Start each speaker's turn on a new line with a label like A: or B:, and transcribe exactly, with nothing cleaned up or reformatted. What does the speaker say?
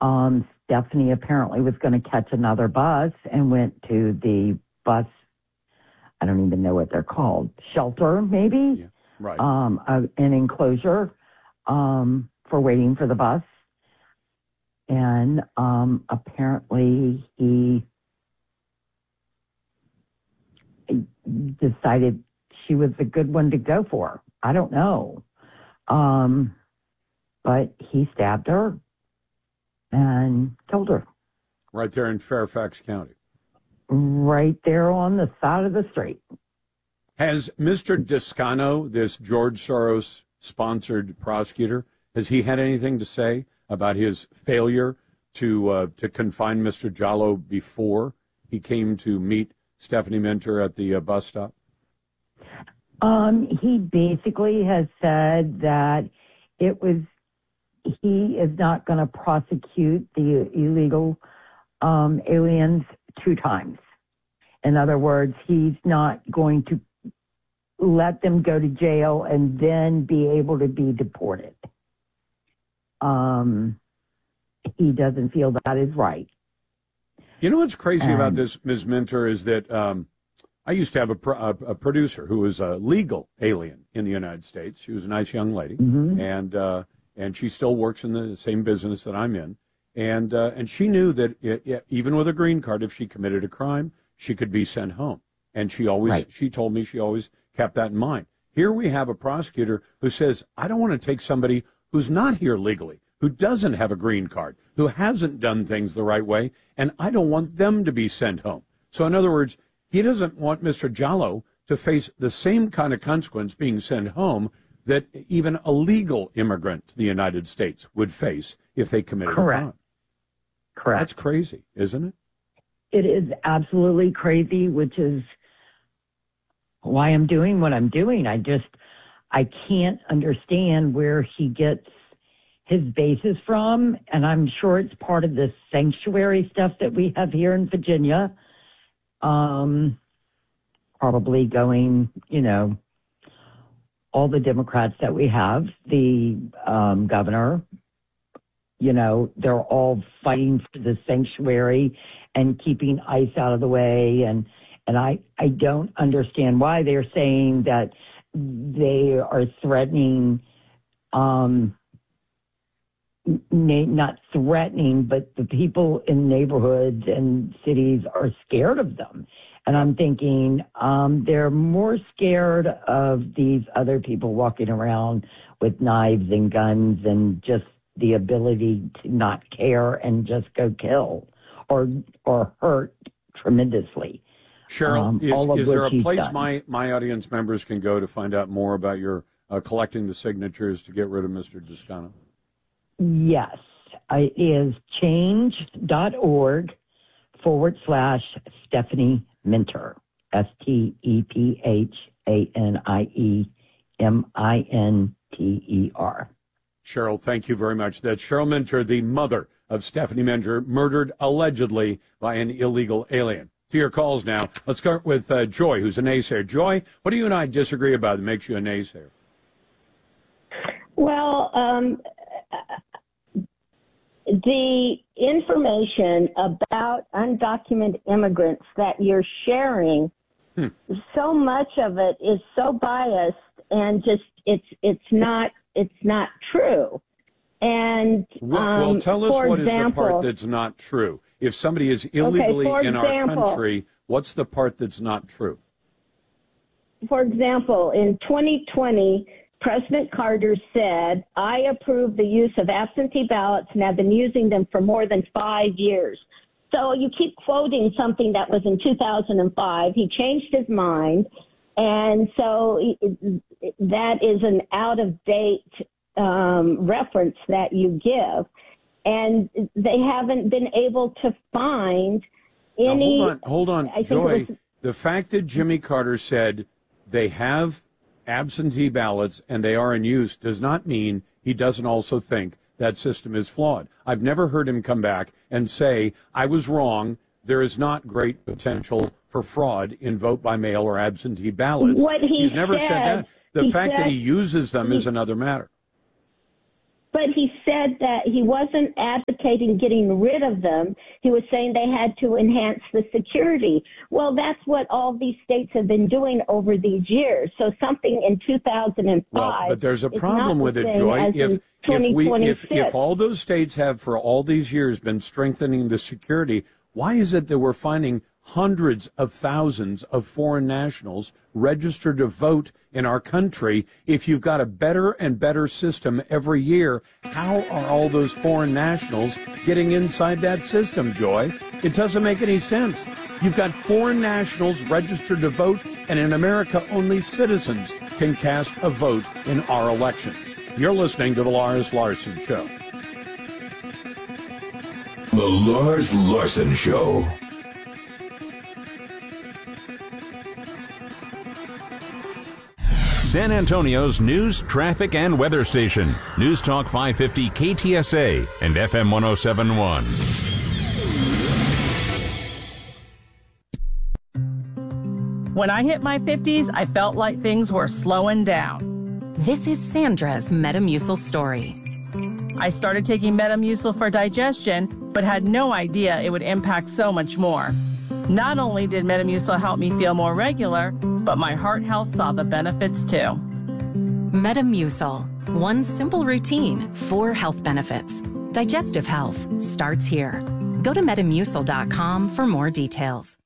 A: um, Stephanie apparently was going to catch another bus and went to the bus, I don't even know what they're called, shelter maybe,
B: yeah, right.
A: um, uh, an enclosure um, for waiting for the bus. And um, apparently he decided she was a good one to go for. I don't know. Um, but he stabbed her and killed her.
B: Right there in Fairfax County.
A: Right there on the side of the street.
B: Has Mister Descano, this George Soros-sponsored prosecutor, has he had anything to say about his failure to uh, to confine Mister Jallow before he came to meet Stephanie Minter at the uh, bus stop?
A: Um, he basically has said that it was, he is not going to prosecute the illegal um, aliens two times. In other words, he's not going to let them go to jail and then be able to be deported. Um, he doesn't feel that is right.
B: You know what's crazy
A: and,
B: about this, Miz Minter, is that um, I used to have a, pro- a, a producer who was a legal alien in the United States. She was a nice young lady,
A: mm-hmm.
B: and uh, and she still works in the same business that I'm in. And uh, and she knew that it, it, even with a green card, if she committed a crime, she could be sent home. And she always,
A: right.
B: she told me she always kept that in mind. Here we have a prosecutor who says, I don't want to take somebody who's not here legally, who doesn't have a green card, who hasn't done things the right way, and I don't want them to be sent home. So in other words, he doesn't want Mister Jallow to face the same kind of consequence being sent home that even a legal immigrant to the United States would face if they committed
A: Correct.
B: a crime.
A: Correct.
B: That's crazy, isn't it?
A: It is absolutely crazy, which is why I'm doing what I'm doing. I just, I can't understand where he gets his basis from, and I'm sure it's part of this sanctuary stuff that we have here in Virginia. Um, probably going, you know, all the Democrats that we have, the um, governor, you know, they're all fighting for the sanctuary and keeping ICE out of the way. And, and I, I don't understand why they're saying that they are threatening, um, n- not threatening, but the people in neighborhoods and cities are scared of them. And I'm thinking um, they're more scared of these other people walking around with knives and guns and just the ability to not care and just go kill or or hurt tremendously.
B: Cheryl,
A: um,
B: is, is there a place
A: done.
B: my, my audience members can go to find out more about your uh, collecting the signatures to get rid of Mister Descano?
A: Yes, it is change.org forward slash Stephanie Minter, S T E P H A N I E M I N T E R.
B: Cheryl, thank you very much. That's Cheryl Minter, the mother of Stephanie Minter, murdered allegedly by an illegal alien. To your calls now. Let's start with uh, Joy, who's a naysayer. Joy, what do you and I disagree about that makes you a naysayer?
C: Well, um, the information about undocumented immigrants that you're sharing, hmm. so much of it is so biased and just it's it's not it's not true. And
B: well,
C: um,
B: well tell us what
C: example,
B: is the part that's not true. If somebody is illegally
C: okay,
B: in
C: example,
B: our country, what's the part that's not true?
C: For example, in twenty twenty, President Carter said, I approve the use of absentee ballots and have been using them for more than five years. So you keep quoting something that was in two thousand five. He changed his mind. And so that is an out-of-date um, reference that you give. And they haven't been able to find any.
B: Now, hold on, hold on, Joy. Was, the fact that Jimmy Carter said they have absentee ballots and they are in use does not mean he doesn't also think that system is flawed. I've never heard him come back and say, I was wrong. There is not great potential for fraud in vote by mail or absentee ballots.
C: What he
B: He's never
C: said,
B: said that. The fact
C: said,
B: that he uses them
C: he,
B: is another matter.
C: But he said that he wasn't advocating getting rid of them. He was saying they had to enhance the security. Well, that's what all these states have been doing over these years. So something in two thousand five.
B: Well, but there's a problem with it, Joy. If if we if, if all those states have for all these years been strengthening the security, why is it that we're finding hundreds of thousands of foreign nationals registered to vote in our country? If you've got a better and better system every year, how are all those foreign nationals getting inside that system, Joy? It doesn't make any sense. You've got foreign nationals registered to vote, and in America, only citizens can cast a vote in our elections. You're listening to The Lars Larson Show.
D: The Lars Larson Show.
E: San Antonio's news, traffic, and weather station. News Talk five fifty K T S A and F M one oh seven point one.
F: When I hit my fifties, I felt like things were slowing down.
G: This is Sandra's Metamucil story.
F: I started taking Metamucil for digestion, but had no idea it would impact so much more. Not only did Metamucil help me feel more regular, but my heart health saw the benefits too.
G: Metamucil. One simple routine, four health benefits. Digestive health starts here. Go to metamucil dot com for more details.